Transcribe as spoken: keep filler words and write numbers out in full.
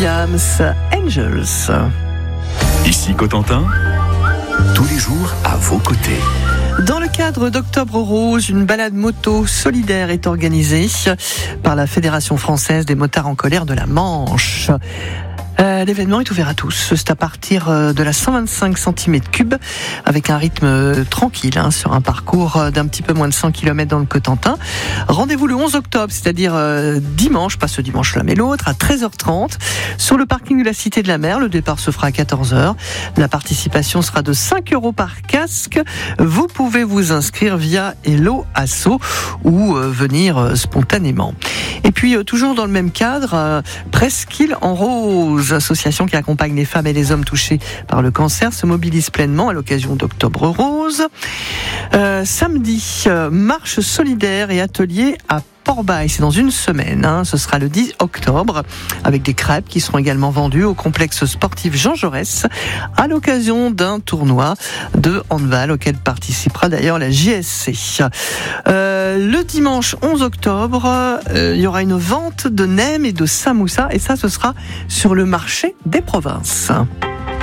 Williams, Angels. Ici Cotentin, tous les jours à vos côtés. Dans le cadre d'Octobre Rose, une balade moto solidaire est organisée par la Fédération française des motards en colère de la Manche. Euh, l'événement est ouvert à tous. C'est à partir de la cent vingt-cinq centimètres cubes avec un rythme tranquille hein, sur un parcours d'un petit peu moins de cent kilomètres dans le Cotentin. Rendez-vous le onze octobre, c'est-à-dire euh, dimanche, pas ce dimanche-là mais l'autre, à treize heures trente sur le parking de la Cité de la Mer. Le départ se fera à quatorze heures. La participation sera de cinq euros par casque. Vous pouvez vous inscrire via Hello Asso ou euh, venir euh, spontanément. Et puis, euh, toujours dans le même cadre, euh, Presqu'île en Rose, association qui accompagne les femmes et les hommes touchés par le cancer, se mobilise pleinement à l'occasion d'Octobre Rose. Euh, samedi, euh, marche solidaire et atelier à Port-Bail, c'est dans une semaine, hein. Ce sera le dix octobre, avec des crêpes qui seront également vendues au complexe sportif Jean Jaurès, à l'occasion d'un tournoi de handball auquel participera d'ailleurs la J S C. Euh, le dimanche onze octobre, euh, il y aura une vente de nems et de samoussas, et ça, ce sera sur le marché des provinces.